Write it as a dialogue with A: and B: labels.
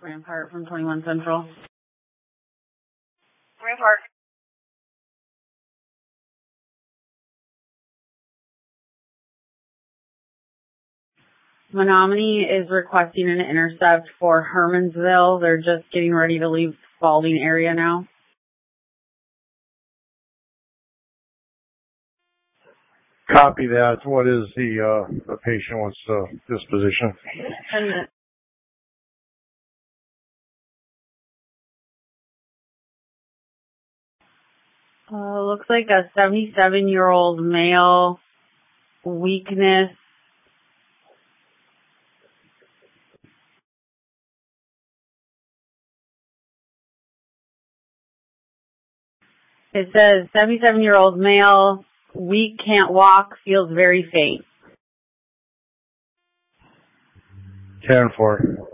A: Rampart from 21 Central.
B: Rampart.
A: Menominee is requesting an intercept for Hermansville. They're just getting ready to leave Spalding area now.
C: Copy that. What is the patient? What's the disposition?
A: Looks like a 77-year-old male, weakness. It says 77-year-old male, weak, can't walk, feels very faint.
C: 10-4.